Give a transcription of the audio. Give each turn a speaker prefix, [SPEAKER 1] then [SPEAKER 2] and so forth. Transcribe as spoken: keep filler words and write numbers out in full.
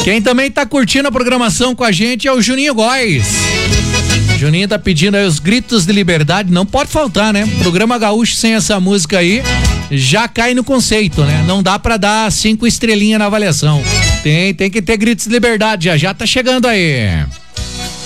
[SPEAKER 1] Quem também tá curtindo a programação com a gente é o Juninho Góes. Juninho tá pedindo aí os gritos de liberdade, não pode faltar, né? Programa Gaúcho sem essa música aí já cai no conceito, né? Não dá pra dar cinco estrelinhas na avaliação. Tem, tem que ter gritos de liberdade, já já tá chegando aí.